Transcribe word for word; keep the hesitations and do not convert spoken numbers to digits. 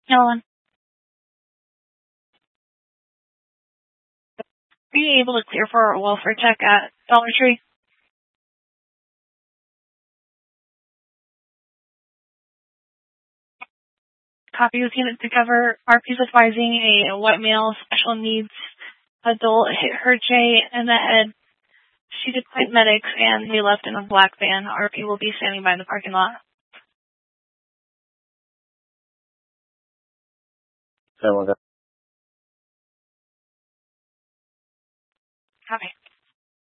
Ellen, are you able to clear for a welfare check at Dollar Tree? Copy was given to cover R P's advising a white male special needs adult hit her J in the head. She declined medics and we left in a black van. R P will be standing by in the parking lot. Someone got Copy.